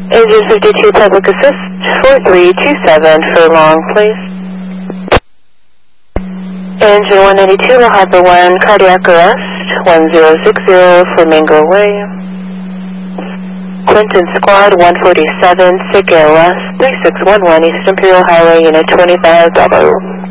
Engine 52 Public Assist 4327 Furlong, please. Engine 192 will have the 1 cardiac arrest 1060 Flamingo Way. Clinton Squad 147 SIG ALS 3611 East Imperial Highway Unit 25 Bravo.